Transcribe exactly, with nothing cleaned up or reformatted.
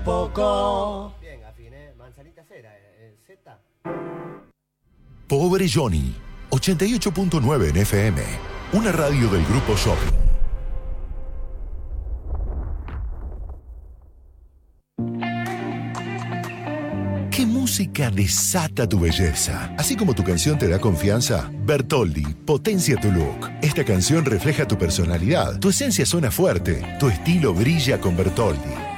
poco. Bien, afiné. Manzanita cera, eh, Z. Pobre Johnny, ochenta y ocho punto nueve en F M, una radio del Grupo Shopping. ¿Qué música desata tu belleza? Así como tu canción te da confianza, Bertoldi potencia tu look. Esta canción refleja tu personalidad, tu esencia suena fuerte, tu estilo brilla con Bertoldi.